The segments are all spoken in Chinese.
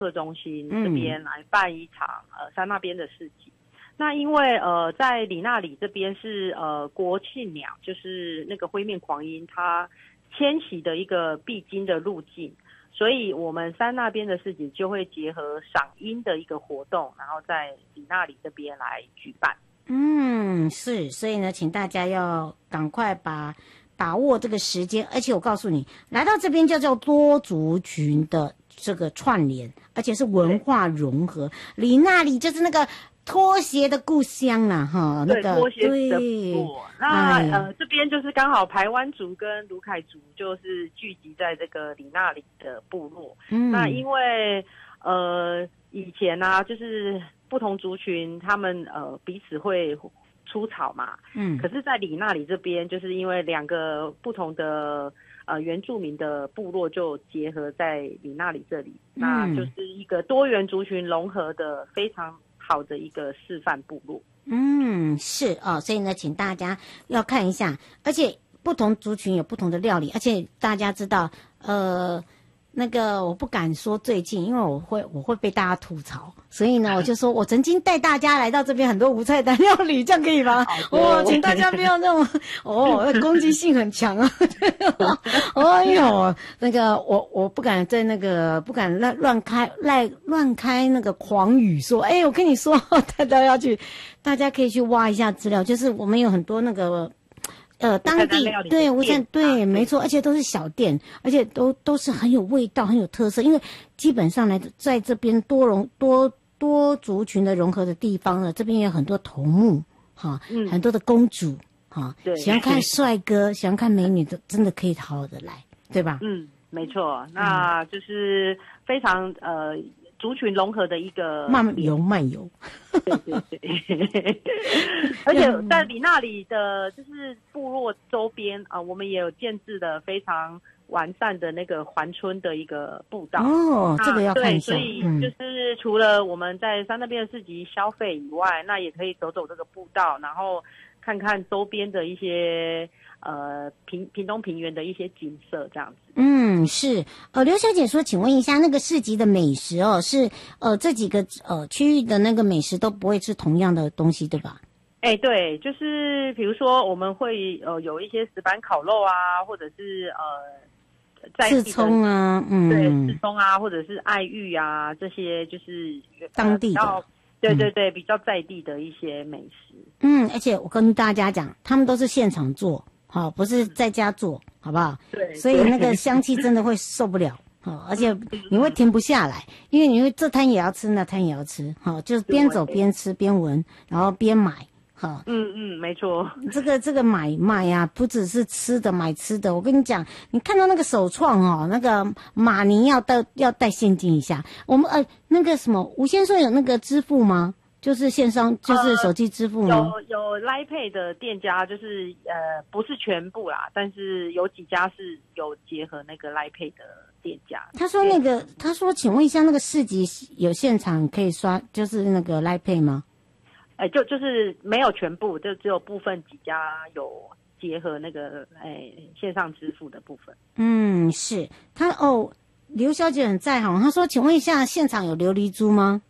客中心这边来办一场山那边的市集。那因为在里那里这边是国庆鸟，就是那个灰面狂鹰它迁徙的一个必经的路径，所以我们山那边的市集就会结合赏鹰的一个活动，然后在里那里这边来举办。 是，所以呢，请大家要赶快把握这个时间，而且我告诉你，来到这边就叫多族群的这个串联，而且是文化融合。里那里就是那个拖鞋的故乡啦，哈，那个拖鞋的部落。那这边就是刚好排湾族跟卢凯族就是聚集在这个里那里的部落。那因为以前啊，就是不同族群他们彼此会出草嘛，可是在里那里这边，就是因为两个不同的原住民的部落就结合在里那里这里，那就是一个多元族群融合的非常好的一个示范部落。 是哦，所以呢，请大家要看一下，而且不同族群有不同的料理，而且大家知道，那个我不敢说最近，因为我会被大家吐槽，所以呢，我就说我曾经带大家来到这边很多无菜单料理，这样可以吗？请大家不要那种攻击性很强啊！哎呦，那个我不敢在那个不敢乱开那个狂语说，我跟你说，大家可以去挖一下资料，就是我们有很多那个。当地对无菜对没错，而且都是小店，而且都是很有味道、很有特色。因为基本上来在这边多族群的融合的地方呢，这边有很多头目哈，很多的公主哈，喜欢看帅哥、喜欢看美女的，真的可以好好的来，对吧？ 没错，那就是非常族群融合的一个慢游， 对，而且在里那里的就是部落周边我们也有建制的非常完善的那个环村的一个步道。 这个要看一下。 对，所以就是除了我们在山那边的市集消费以外，那也可以走走这个步道，然后看看周边的一些屏东平原的一些景色这样子。 是。刘小姐说，请问一下，那个市集的美食是这几个区域的那个美食都不会吃同样的东西，对吧？ 对，就是比如说我们会有一些石板烤肉啊，或者是在地的刺葱啊， 对，刺葱啊，或者是爱玉啊，这些就是当地的。 对，比较在地的一些美食。 而且我跟大家讲，他们都是现场做，好，不是在家做，好不好？ 对， 所以那个香气真的会受不了，好，而且你会停不下来，因为你会这摊也要吃，那摊也要吃，好，就是边走边吃边闻，然后边买，好。 没错。 这个买卖啊，不只是吃的买吃的，我跟你讲，你看到那个手创那个马尼要带现金一下。我们那个什么，吴先生有那个支付吗？就是线上，就是手机支付吗？ 有 Line Pay 的店家，就是不是全部啦，但是有几家是有结合那个 Line Pay 的店家。 他说，请问一下，那个市集有现场可以刷，就是那个 Line Pay 吗？ 就是没有全部，就只有部分几家有结合那个线上支付的部分。 是他刘小姐很在行，她说，请问一下，现场有琉璃珠吗？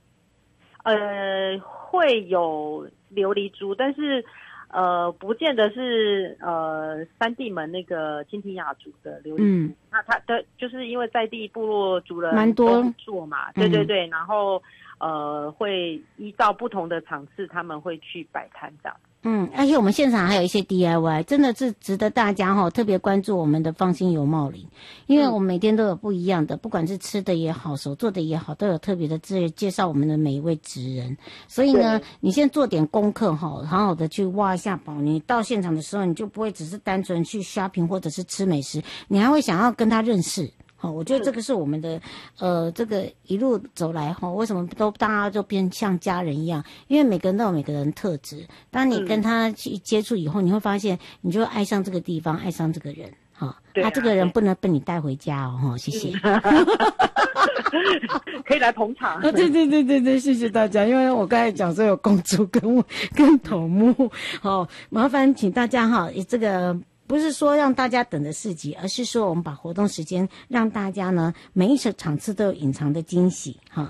会有琉璃珠，但是不见得是三地门那个金提亚族的琉璃珠。那它的就是因为在地部落族人蛮多做嘛，对，然后会依照不同的场次，他们会去摆摊这样。 而且我们现场还有一些 DIY， 真的是值得大家特别关注我们的放心游茂林，因为我们每天都有不一样的，不管是吃的也好，手做的也好，都有特别的介绍我们的每一位职人。所以呢，你先做点功课好好的去挖一下宝，你到现场的时候，你就不会只是单纯去 shopping 或者是吃美食，你还会想要跟他认识。我觉得这个是我们的这个一路走来为什么大家就变像家人一样？因为每个人都有每个人的特质，当你跟他去接触以后，你会发现你就会爱上这个地方，爱上这个人。这个人不能被你带回家谢谢。 可以来捧场。 对，谢谢大家。因为我刚才讲说有公主跟头目，麻烦请大家这个不是说让大家等着市集，而是说我们把活动时间让大家呢每一场次都有隐藏的惊喜哈。